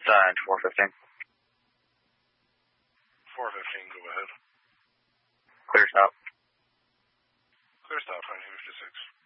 Signed 415. 415, go ahead. Clear stop. Clear stop, 1956.